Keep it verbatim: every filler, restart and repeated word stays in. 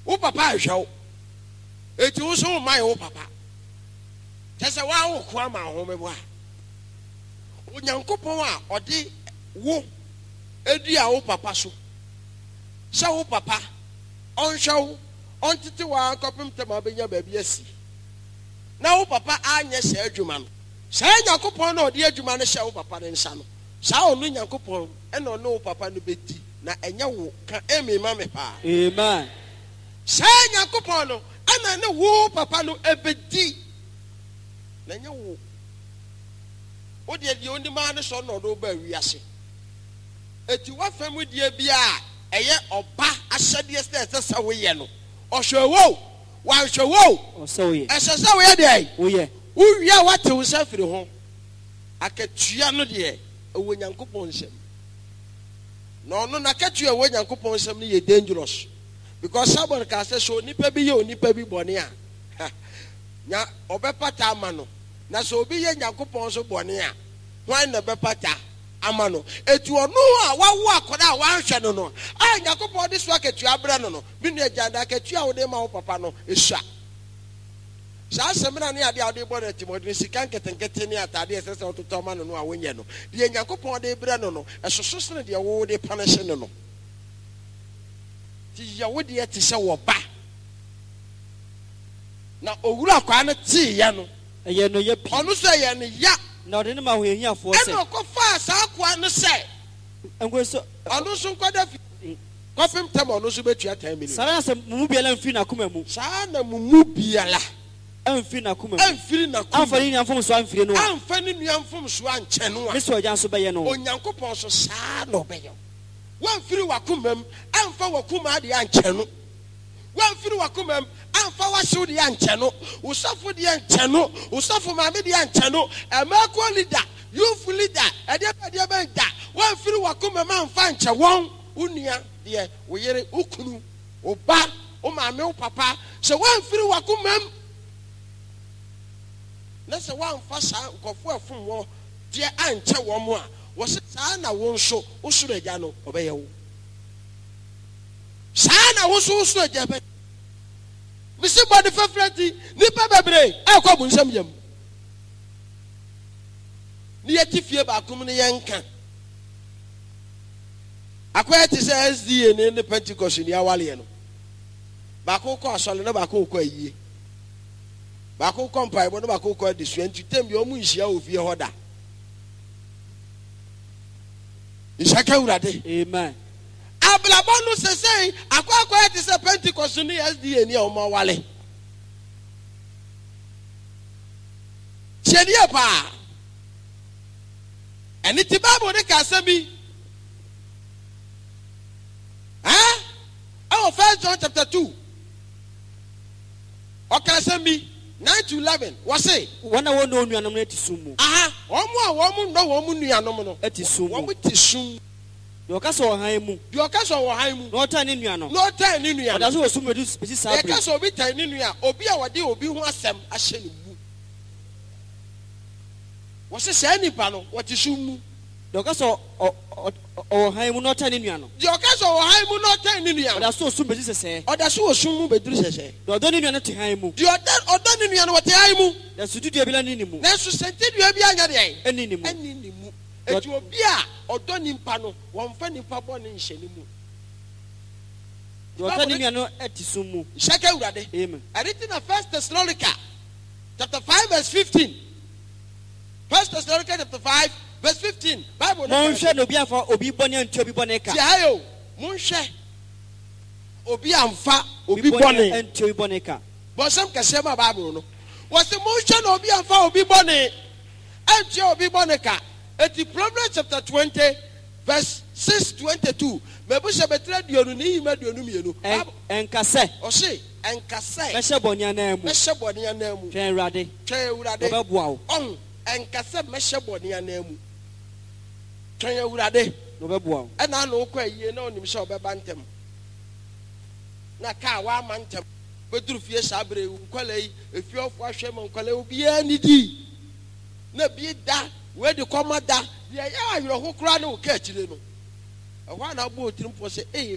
wo papa hwew eti wo so mai wo papa tese wa wo ko ama ho mebo a onyankopon a ode wo edi a wo papa so sha wo papa onhwew ontete wa kopem tema benya ba bi asi na wo papa anya sha adwuma no sha nyankopon na ode adwuma no sha wo papa ne nsa no sha onu nyankopon e na ono wo papa no beti na enya wo ka emi ma me pa amen sha nyankopon no ana ne wo papa no ebedi na enya wo o de de oni ma ne so no do ba wiase eti wa fam die bia eye oba ahyade ese se wo ye no ohwewo wa hwewo oso ye ese se wo ye de wo ye wo wia wate wo safiri ho akatua no de ewo nyankopon nsem no no na katua ewo nyankopon nsem ni ye dangerous because someone can say so nipa bi ye onipa bi bone a nya obepata ama no na so obi ye nyankopon so bone a wan na bepata ama no etu onu a wawo akoda a wanhwe no no a nyankopon de so akatua abra no no bi no agenda akatua wo de ma wo papa no esua sa semina ne ade ade bo na timodin sikan ketenkete ne atade esese ototo ma no no a wonye no de nyankopon de bra no no esoso sene de wo de punish no no ti ya wo de eti se wo ba na owura kwa na ti ya no eye no ye pi onu so ye ne ya na ode ne ma ho ehia fo se e no ko fa sa kwa no se engo so onu so nkoda fi kofim tem onu so betua ten million sara se mumu biala mfi na kuma mu sa na mumu biala amfi na kuma amfiri na kuma amfani ni amfom so amfiri no amfani ni amfom so anche no a me so ojan so beye no onyankopon so sa no beye wamfiri wakumam amfa wakuma de anche no wamfiri wakumam amfa wahyew de anche no usafo de anche no usafo maame de anche no emako leader youth leader ade ade be da wamfiri wakumam amfa anche won unia de wo yere ukunu oba o maame o papa se wamfiri wakumam na se wamfa sa nkofo afum wo de anche wo mo a wo se sa na wo nso usuro agya no obeye wo sa na wo so usuro agya be misi body fafrati nipa bebre akwa bu nsam yam ni yati fie ba akum ne yenka akwa ti se S D A ne ne Pentecost ni awale no ba ko ko asole no ba ko ko ayie ba ko ko mpai bo no ba ko ko desu entutem bi o mu nhia ofie hoda ishaka urade amen ablabonu se say akwa akwa ti se Pentecost ni S D A ni o ma wale chedia pa eni ti Bible de ka sabi ah oh First John chapter two o ka sabi nine to eleven what say wana wo no nuanom na tisumu aha omo a wo mu no wo mu nuanom no etisumu wo mu tisum de o ka so han mu de o ka so wo han mu no tan ni nuanom no tan ni nuanom oda so wo sumu edu pesi sabre e ka so obi tan ni nua obi a wode obi ho asem ahye ne mu wo se se nipa no wo tisum mu de o ka so o han mu no tan ni nuanom de o ka so wo han mu no tan ni nua oda so sumu pesi sese oda so wo sum mu beduru sese de odo ni nuanom te han mu de oda oda ni nua no wo te han mu de studio bi la ni ni mu na so sente dua bi anya de ai eni ni mu eni ni mu eti obi a odo ni mpa no wo mfa ni mpa bo ne nhye ni mu de o tan ni nuanom etisumu shaka urade amen everything na First Thessalonica chapter five verse fifteen First Thessalonica chapter five verse fifteen Bible mo hwe no bi afa obi bone antu obi bone ka ti ayo mo hwe obi amfa obi bone antu obi bone ka bo sam kase ma Bible no wo se mo hwe no obi amfa obi bone antu obi bone ka eti Proverbs chapter twenty verse six twenty-two mebu se betra dionu ni hima dionu mienu enkase o se enkase me hye bone anamu me hye bone anamu twen urade twen urade ba bua wo on enkase me hye bone anamu twen urade no ba bua wo e na no kwa yie na onim se obeba ntem na ka wa mantem beduru fie sabre nkwala yi efi ofo ahwe ma nkwala obi anidi na bi da we de komada de ya ayro ho kra na o ka chire no e ho na bo otirim po se eh